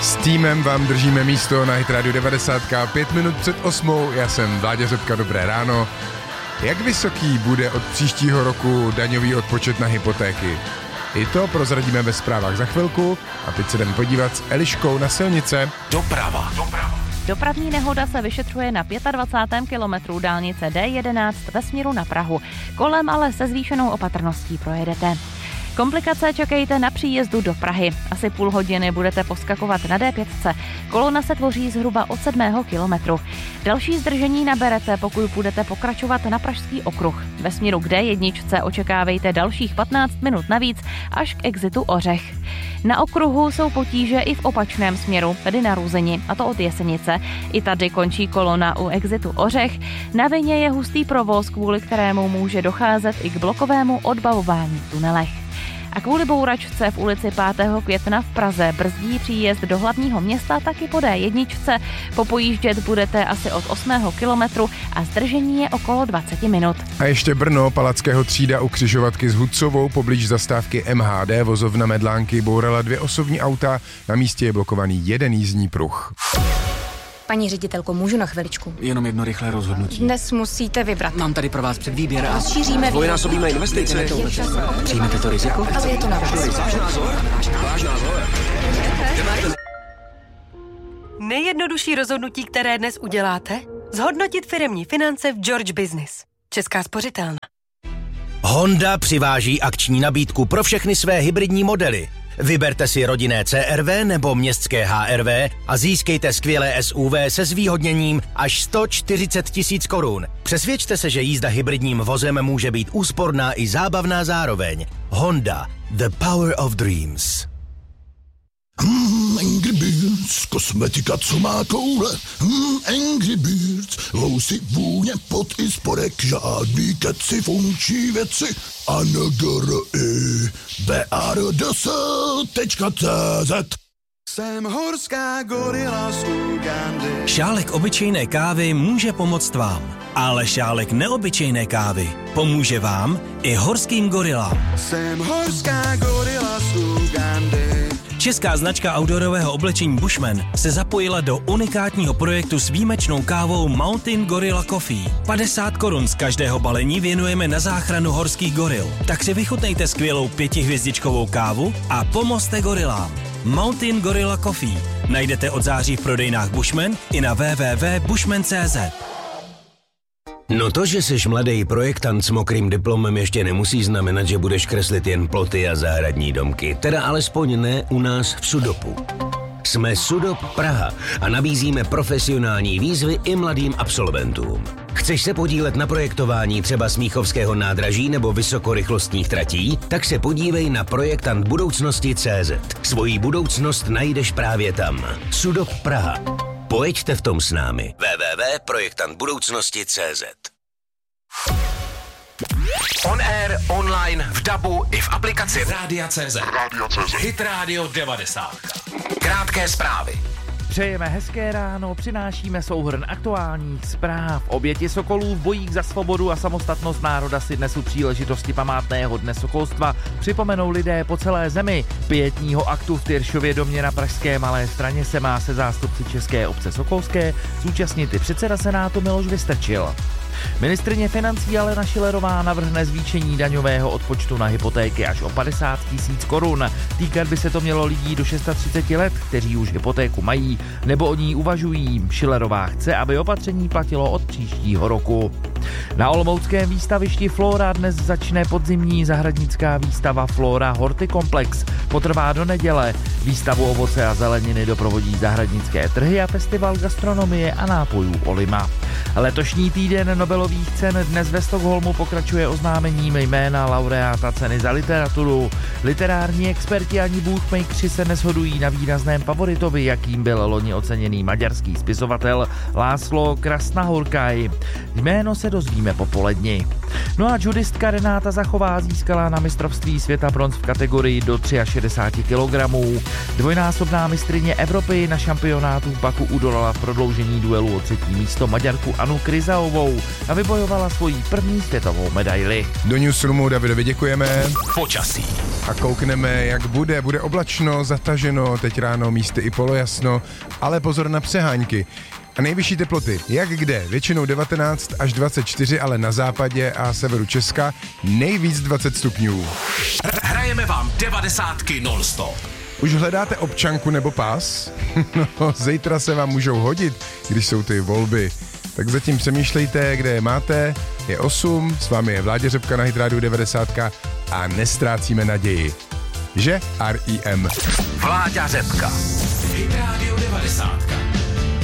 S týmem vám držíme místo na Hit Radio 90, 5 minut před 8. Já jsem Vláďa Řepka, dobré ráno. Jak vysoký bude od příštího roku daňový odpočet na hypotéky? I to prozradíme ve zprávách za chvilku a teď se jdeme podívat s Eliškou na silnice. Doprava. Dopravní nehoda se vyšetřuje na 25. kilometru dálnice D11 ve směru na Prahu. Kolem ale se zvýšenou opatrností projedete. Komplikace čekejte na příjezdu do Prahy. Asi půl hodiny budete poskakovat na D5. Kolona se tvoří zhruba od 7. kilometru. Další zdržení naberete, pokud budete pokračovat na Pražský okruh. Ve směru k D1 očekávejte dalších 15 minut navíc až k exitu Ořech. Na okruhu jsou potíže i v opačném směru, tedy na Růzeni, a to od Jesenice. I tady končí kolona u exitu Ořech. Na vině je hustý provoz, kvůli kterému může docházet i k blokovému odbavování v tunelech. A kvůli bouračce v ulici 5. května v Praze brzdí příjezd do hlavního města taky po D1. Popojíždět budete asi od 8. kilometru a zdržení je okolo 20 minut. A ještě Brno, Palackého třída u křižovatky s Hudcovou poblíž zastávky MHD, vozovna Medlánky bourala 2 osobní auta, na místě je blokovaný 1 jízdní pruh. Paní ředitelko, můžu na chviličku? Jenom jedno rychlé rozhodnutí. Dnes musíte vybrat. Mám tady pro vás předvýběr a Rozšíříme dvojnásobíme investice. Přijmete to riziko? Ale je to na vás. Nejjednodušší rozhodnutí, které dnes uděláte? Zhodnotit firemní finance v George Business. Česká spořitelna. Honda přiváží akční nabídku pro všechny své hybridní modely. Vyberte si rodinné CRV nebo městské HRV a získejte skvělé SUV se zvýhodněním až 140 000 korun. Přesvědčte se, že jízda hybridním vozem může být úsporná i zábavná zároveň. Honda, the power of dreams. Angry Birds, kosmetika, co má koule. Angry Birds, vousy, vůně, pot i spodek, žádný keci, funkční věci. A NGRI, BARDS.cz. Jsem horská gorila z Ugandy. Šálek obyčejné kávy může pomoct vám, ale šálek neobyčejné kávy pomůže vám i horským gorilám. Jsem horská gorila z Ugandy. Česká značka outdoorového oblečení Bushman se zapojila do unikátního projektu s výjimečnou kávou Mountain Gorilla Coffee. 50 korun z každého balení věnujeme na záchranu horských goril. Tak si vychutnejte skvělou 5hvězdičkovou kávu a pomozte gorilám. Mountain Gorilla Coffee najdete od září v prodejnách Bushman i na www.bushman.cz. No to, že jsi mladý projektant s mokrým diplomem, ještě nemusí znamenat, že budeš kreslit jen ploty a zahradní domky. Teda alespoň ne u nás v Sudopu. Jsme Sudop Praha a nabízíme profesionální výzvy i mladým absolventům. Chceš se podílet na projektování třeba Smíchovského nádraží nebo vysokorychlostních tratí? Tak se podívej na projektantbudoucnosti.cz. Svoji budoucnost najdeš právě tam. Sudop Praha. Pojďte v tom s námi. www.projektantbudoucnosti.cz. On air, online, v dabu i v aplikaci Rádia.cz. Hit Radio 90. Krátké zprávy. Přejeme hezké ráno, přinášíme souhrn aktuálních zpráv. Oběti sokolů v bojích za svobodu a samostatnost národa si dnes u příležitosti památného dne sokolstva připomenou lidé po celé zemi. Pietního aktu v Tyršově domě na pražské Malé Straně se má se zástupci České obce sokolské zúčastnit i předseda Senátu Miloš Vystrčil. Ministryně financí Alena Schillerová navrhne zvýšení daňového odpočtu na hypotéky až o 50 000 korun. Týkat by se to mělo lidí do 36 let, kteří už hypotéku mají nebo o ní uvažují. Schillerová chce, aby opatření platilo od příštího roku. Na olomouckém výstavišti Flora dnes začne podzimní zahradnická výstava Flora Hortikomplex. Potrvá do neděle. Výstavu ovoce a zeleniny doprovodí zahradnické trhy a festival gastronomie a nápojů Olima. Letošní týden Nobelových cen dnes ve Stockholmu pokračuje oznámením jména laureáta ceny za literaturu. Literární experti ani bookmakeri se neshodují na výrazném favoritovi, jakým byl loni oceněný maďarský spisovatel László Krasznahorkai. Jméno se dozvíme po poledni. No a judistka Renáta Zachová získala na mistrovství světa bronz v kategorii do 63 kg. Dvojnásobná mistryně Evropy na šampionátu v Baku udolala v prodloužení duelu o 3. místo Maďarku Anu Kryzaovou a vybojovala svoji první světovou medaili. Do newsroomu Davidovi děkujeme. Počasí. A koukneme, jak bude. Bude oblačno, zataženo, teď ráno místy i polojasno, ale pozor na přehánky. A nejvyšší teploty, jak kde? Většinou 19 až 24, ale na západě a severu Česka nejvíc 20 stupňů. Hrajeme vám 90 non-stop. Už hledáte občanku nebo pas? No, zítra se vám můžou hodit, když jsou ty volby. Tak zatím přemýšlejte, kde je máte. Je 8, s vámi je Vláďa Řepka na Hit Radio 90 a nestrácíme naději. Že? R.I.M. Vláďa Řepka. Hit Radio 90.